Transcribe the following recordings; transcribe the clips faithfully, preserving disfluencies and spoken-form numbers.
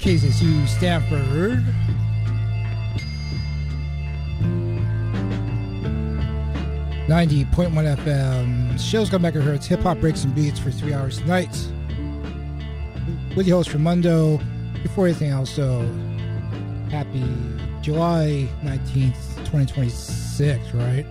K C S U Stanford. ninety point one F M. Show's got megahertz, hip hop breaks and beats for three hours tonight. With your host Ramundo. Before anything else, though, happy July nineteenth, twenty twenty-six, right?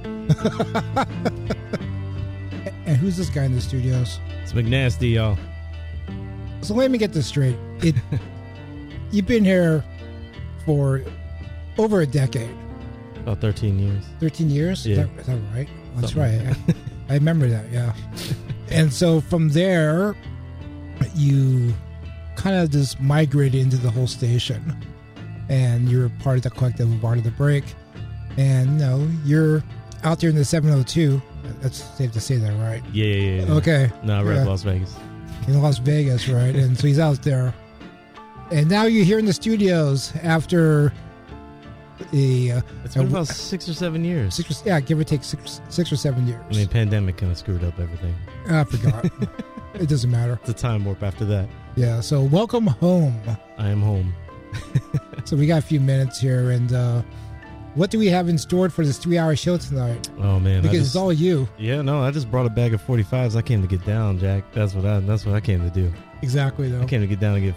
And who's this guy in the studios? It's McNasty, y'all. So let me get this straight. It, you've been here for over a decade. About thirteen years. thirteen years? Yeah. Is that, is that right? That's Something right. like that. I, I remember that, yeah. And so from there, you kind of just migrated into the whole station. And you're part of the collective of Art of the Break. And, you know, you're out there in the seven oh two. That's safe to say that, right? Yeah, yeah, yeah. Okay. No, we're Yeah. at Las Vegas. In Las Vegas, right? And so he's out there. And now you're here in the studios after a... Uh, It's been a, about six or seven years. Six or, yeah, give or take six, six or seven years. I mean, pandemic kind of screwed up everything. I forgot. It doesn't matter. It's a time warp after that. Yeah, so welcome home. I am home. So we got a few minutes here, and uh, what do we have in store for this three-hour show tonight? Oh man, because I just, it's all you. Yeah, no, I just brought a bag of forty-fives. I came to get down, Jack. That's what I. That's what I came to do. Exactly, though. I came to get down and get